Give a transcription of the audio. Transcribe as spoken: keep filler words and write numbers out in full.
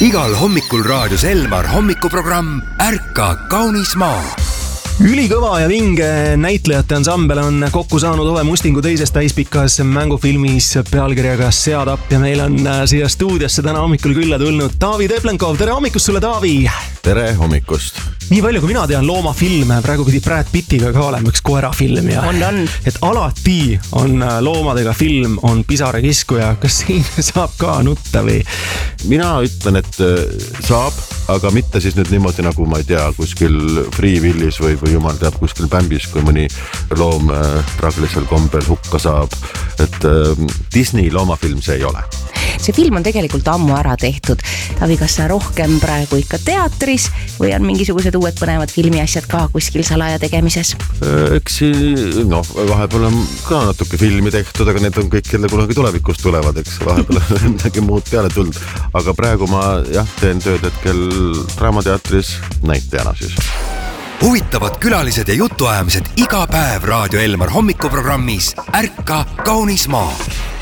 Igal hommikul raadios Elmar hommikuprogramm Ärka kaunis maa. Ülikõva ja vinge näitlejate ansambel on kokku saanud Ove Mustingu teises täispikas mängufilmis pealkirjaga Seadapp ja meil on siia stuudiosse täna hommikul külla tulnud Taavi Teplenkov. Tere hommikust sulle, Taavi! Tere hommikust! Nii palju, kui mina tean loomafilme, praegu pidi Brad Pittiga ka olema üks koerafilm ja on, on. et alati on loomadega film, on pisarakiskuja. Kas siin saab ka nutta või? Mina ütlen, et saab, aga mitte siis nüüd niimoodi nagu ma ei tea, kuskil Free Willis või, või jumal teab kuskil Bambis, kui mõni loom traagilisel kombel hukka saab. Et Disney loomafilm see ei ole. See film on tegelikult ammu ära tehtud. Tavi, kas sa rohkem praegu ikka teatris või on mingisugused uued põnevad filmiasjad ka kuskil salaja tegemises? Eks noh, vahepeal on ka natuke filmi tehtud, aga need on kõik jälle kunagi tulevikus tulevad, eks vahepeal on midagi muud peale tulnud. Aga praegu ma jah, teen tööd hetkel Draamateatris näitajana siis. Huvitavad külalised ja jutuajamised iga päev Raadio Elmar hommikuprogrammis Ärka kaunis maa.